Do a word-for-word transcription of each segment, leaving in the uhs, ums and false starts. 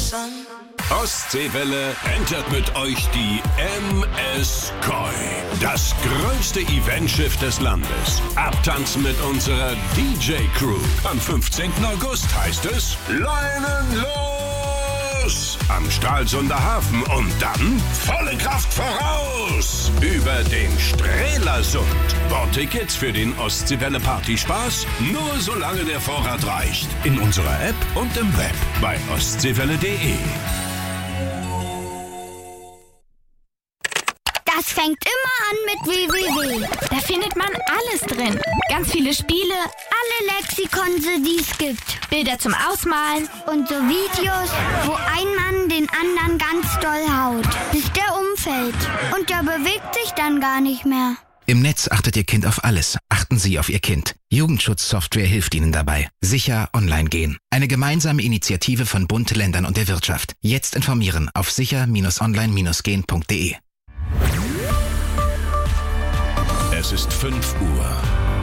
Ostseewelle entert mit euch die M S Koi. Das größte Eventschiff des Landes. Abtanzen mit unserer D J-Crew. Am fünfzehnten August heißt es Leinen los! Am Stralsunder Hafen und dann volle Kraft voraus! Über den Strelasund. Bordtickets für den Ostseewelle Partyspaß nur solange der Vorrat reicht. In unserer App und im Web bei ostseewelle punkt de. Das fängt immer an mit www. Da findet man alles drin. Ganz viele Spiele, alle Lexikonse, die es gibt. Bilder zum Ausmalen und so Videos, wo ein Mann den anderen ganz doll haut, bis der umfällt. Und der bewegt sich dann gar nicht mehr. Im Netz achtet Ihr Kind auf alles. Achten Sie auf Ihr Kind. Jugendschutzsoftware hilft Ihnen dabei. Sicher online gehen. Eine gemeinsame Initiative von Bund, Ländern und der Wirtschaft. Jetzt informieren auf sicher online gehen punkt de. Es ist fünf Uhr.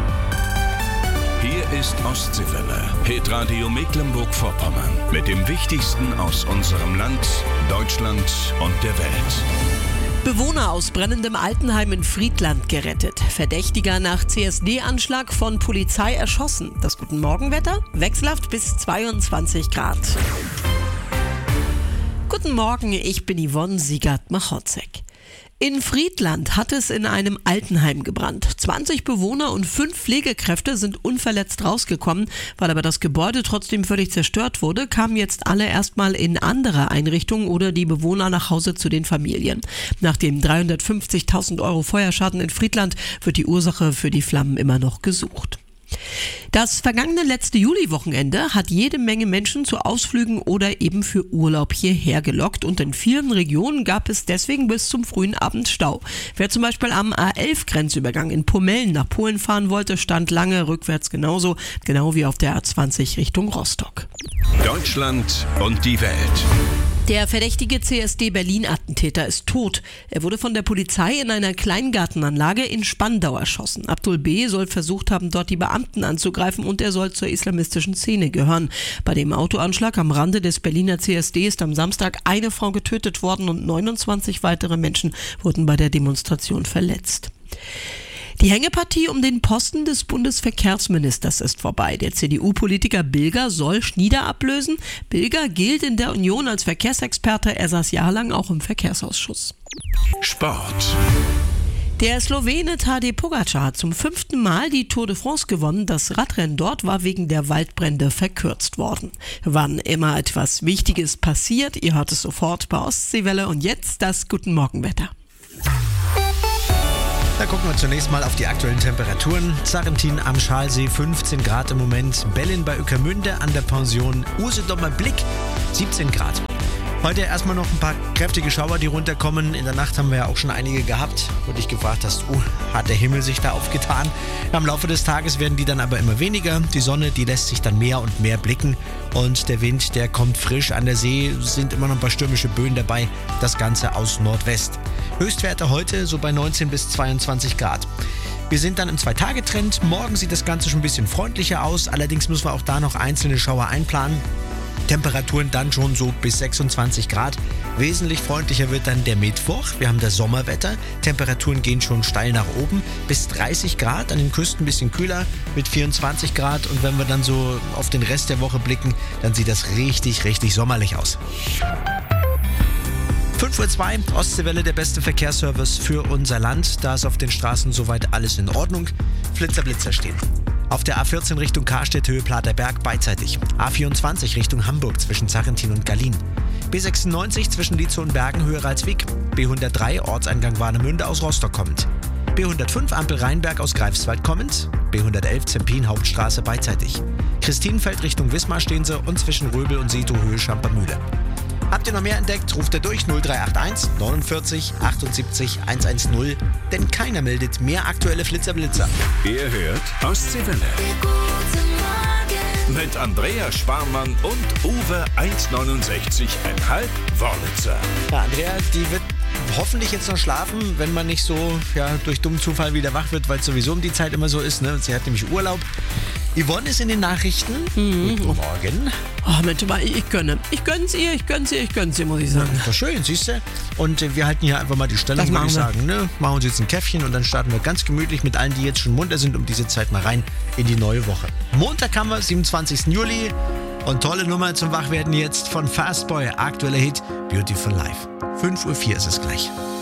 Hier ist Ostseewelle, Hitradio Mecklenburg-Vorpommern. Mit dem Wichtigsten aus unserem Land, Deutschland und der Welt. Bewohner aus brennendem Altenheim in Friedland gerettet. Verdächtiger nach C S D-Anschlag von Polizei erschossen. Das Guten Morgenwetter? Wechselhaft bis zweiundzwanzig Grad. Guten Morgen, ich bin Yvonne Siegert-Machotzek. In Friedland hat es in einem Altenheim gebrannt. zwanzig Bewohner und fünf Pflegekräfte sind unverletzt rausgekommen. Weil aber das Gebäude trotzdem völlig zerstört wurde, kamen jetzt alle erstmal in andere Einrichtungen oder die Bewohner nach Hause zu den Familien. Nach dem dreihundertfünfzigtausend Euro Feuerschaden in Friedland wird die Ursache für die Flammen immer noch gesucht. Das vergangene letzte Juliwochenende hat jede Menge Menschen zu Ausflügen oder eben für Urlaub hierher gelockt und in vielen Regionen gab es deswegen bis zum frühen Abend Stau. Wer zum Beispiel am A elf Grenzübergang in Pomellen nach Polen fahren wollte, stand lange rückwärts genauso, genau wie auf der A zwanzig Richtung Rostock. Deutschland und die Welt. Der verdächtige C S D-Berlin-Attentäter ist tot. Er wurde von der Polizei in einer Kleingartenanlage in Spandau erschossen. Abdul B. soll versucht haben, dort die Beamten anzugreifen und er soll zur islamistischen Szene gehören. Bei dem Autoanschlag am Rande des Berliner C S D ist am Samstag eine Frau getötet worden und neunundzwanzig weitere Menschen wurden bei der Demonstration verletzt. Die Hängepartie um den Posten des Bundesverkehrsministers ist vorbei. Der C D U-Politiker Bilger soll Schnieder ablösen. Bilger gilt in der Union als Verkehrsexperte. Er saß jahrelang auch im Verkehrsausschuss. Sport. Der Slowene Tadej Pogačar hat zum fünften Mal die Tour de France gewonnen. Das Radrennen dort war wegen der Waldbrände verkürzt worden. Wann immer etwas Wichtiges passiert, ihr hört es sofort bei Ostseewelle. Und jetzt das Guten Morgenwetter. Da gucken wir zunächst mal auf die aktuellen Temperaturen. Sarrentin am Schalsee fünfzehn Grad im Moment. Bellin bei Ueckermünde an der Pension. Usedomer Blick siebzehn Grad. Heute erstmal noch ein paar kräftige Schauer, die runterkommen. In der Nacht haben wir ja auch schon einige gehabt, wo du dich gefragt hast, oh, hat der Himmel sich da aufgetan? Im Laufe des Tages werden die dann aber immer weniger. Die Sonne, die lässt sich dann mehr und mehr blicken. Und der Wind, der kommt frisch. An der See sind immer noch ein paar stürmische Böen dabei. Das Ganze aus Nordwest. Höchstwerte heute so bei neunzehn bis zweiundzwanzig Grad. Wir sind dann im Zwei-Tage-Trend. Morgen sieht das Ganze schon ein bisschen freundlicher aus. Allerdings müssen wir auch da noch einzelne Schauer einplanen. Temperaturen dann schon so bis sechsundzwanzig Grad. Wesentlich freundlicher wird dann der Mittwoch. Wir haben das Sommerwetter. Temperaturen gehen schon steil nach oben. Bis dreißig Grad, an den Küsten ein bisschen kühler mit vierundzwanzig Grad. Und wenn wir dann so auf den Rest der Woche blicken, dann sieht das richtig, richtig sommerlich aus. fünf Uhr zwei, Ostseewelle, der beste Verkehrsservice für unser Land. Da ist auf den Straßen soweit alles in Ordnung. Flitzer, Blitzer stehen. Auf der A vierzehn Richtung Karstedt, Höhe Platerberg, beidseitig. A vierundzwanzig Richtung Hamburg zwischen Sarrentin und Gallin. B sechsundneunzig zwischen Lietzow und Bergen, Höhe Ralswiek. B hundertdrei, Ortseingang Warnemünde aus Rostock kommend. B hundertfünf, Ampel Rheinberg aus Greifswald kommend. B hundertelf, Zempin, Hauptstraße, beidseitig. Christinenfeld Richtung Wismar stehen sie und zwischen Röbel und Sito, Höhe Schampermühle. Habt ihr noch mehr entdeckt, ruft ihr durch null drei acht eins neunundvierzig achtundsiebzig hundertzehn, denn keiner meldet mehr aktuelle Flitzerblitzer. Ihr hört Ostseewelle. Mit Andrea Sparmann und Uwe eins neunundsechzig Komma fünf Wörlitzer. Ja, Andrea, die wird hoffentlich jetzt noch schlafen, wenn man nicht so ja, durch dummen Zufall wieder wach wird, weil es sowieso um die Zeit immer so ist. Ne? Sie hat nämlich Urlaub. Yvonne ist in den Nachrichten. Mhm. Guten Morgen. Oh Mensch, aber ich gönne. Ich gönn's ihr, ich gönn's ihr, ich gönn's ihr, muss ich sagen. Das ist schön, siehst du? Und äh, wir halten hier einfach mal die Stellung, Das würde ich machen wir. sagen. Ne? Machen uns jetzt ein Käffchen und dann starten wir ganz gemütlich mit allen, die jetzt schon munter sind, um diese Zeit mal rein in die neue Woche. Montag haben wir, siebenundzwanzigsten Juli. Und tolle Nummer zum Wachwerden jetzt von Fastboy. Aktueller Hit, Beautiful Life. fünf Uhr vier ist es gleich.